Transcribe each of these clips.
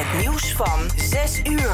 Het nieuws van 6 uur.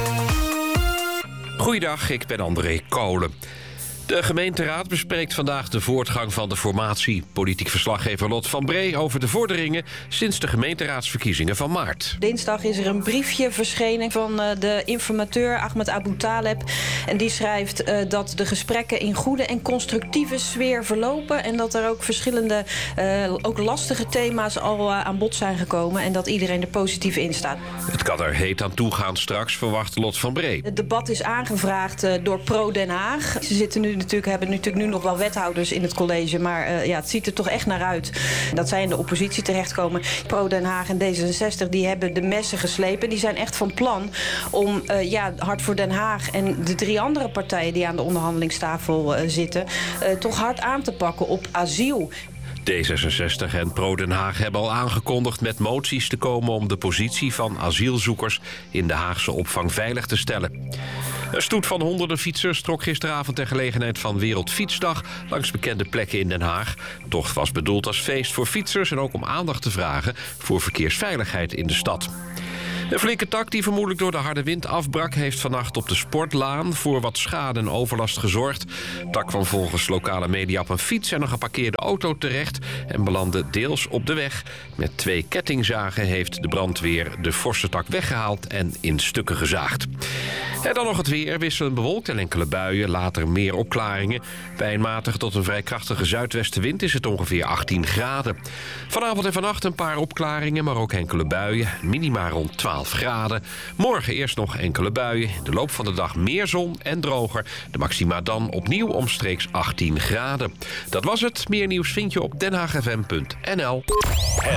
Goeiedag, ik ben André Kolen. De gemeenteraad bespreekt vandaag de voortgang van de formatie. Politiek verslaggever Lot van Bree over de vorderingen sinds de gemeenteraadsverkiezingen van maart. Dinsdag is er een briefje verschenen van de informateur Ahmed Abu Taleb. En die schrijft dat de gesprekken in goede en constructieve sfeer verlopen. En dat er ook verschillende, ook lastige thema's al aan bod zijn gekomen. En dat iedereen er positief in staat. Het kan er heet aan toe gaan straks, verwacht Lot van Bree. Het debat is aangevraagd door Pro Den Haag. Ze hebben natuurlijk nu nog wel wethouders in het college. Maar het ziet er toch echt naar uit dat zij in de oppositie terechtkomen. Pro Den Haag en D66 die hebben de messen geslepen. Die zijn echt van plan om Hart voor Den Haag en de 3 andere partijen die aan de onderhandelingstafel zitten, toch hard aan te pakken op asiel. D66 en Pro Den Haag hebben al aangekondigd met moties te komen om de positie van asielzoekers in de Haagse opvang veilig te stellen. Een stoet van honderden fietsers trok gisteravond ter gelegenheid van Wereldfietsdag langs bekende plekken in Den Haag. De tocht was bedoeld als feest voor fietsers en ook om aandacht te vragen voor verkeersveiligheid in de stad. Een flinke tak die vermoedelijk door de harde wind afbrak, heeft vannacht op de Sportlaan voor wat schade en overlast gezorgd. De tak kwam volgens lokale media op een fiets en een geparkeerde auto terecht en belandde deels op de weg. Met 2 kettingzagen heeft de brandweer de forse tak weggehaald en in stukken gezaagd. En dan nog het weer, wisselend bewolkt en enkele buien, later meer opklaringen. Bij een matige tot een vrij krachtige zuidwestenwind is het ongeveer 18 graden. Vanavond en vannacht een paar opklaringen, maar ook enkele buien. Minima rond 12 graden. Morgen eerst nog enkele buien. In de loop van de dag meer zon en droger. De maxima dan opnieuw omstreeks 18 graden. Dat was het. Meer nieuws vind je op denhaagfm.nl.